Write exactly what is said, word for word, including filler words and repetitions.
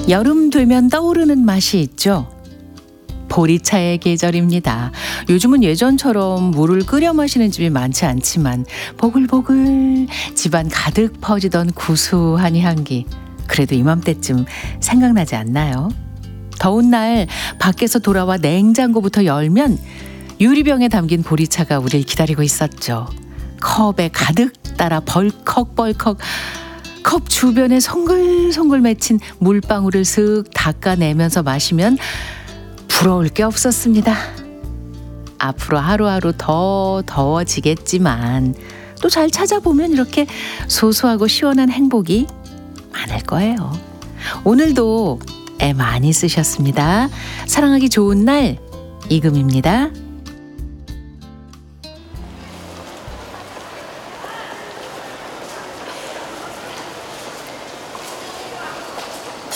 여름 되면 떠오르는 맛이 있죠. 보리차의 계절입니다. 요즘은 예전처럼 물을 끓여 마시는 집이 많지 않지만 보글보글 집안 가득 퍼지던 구수한 이 향기. 그래도 이맘때쯤 생각나지 않나요? 더운 날 밖에서 돌아와 냉장고부터 열면 유리병에 담긴 보리차가 우릴 기다리고 있었죠. 컵에 가득 따라 벌컥벌컥 컵 주변에 송글송글 맺힌 물방울을 슥 닦아내면서 마시면 부러울 게 없었습니다. 앞으로 하루하루 더 더워지겠지만 또 잘 찾아보면 이렇게 소소하고 시원한 행복이 많을 거예요. 오늘도 애 많이 쓰셨습니다. 사랑하기 좋은 날 이금입니다.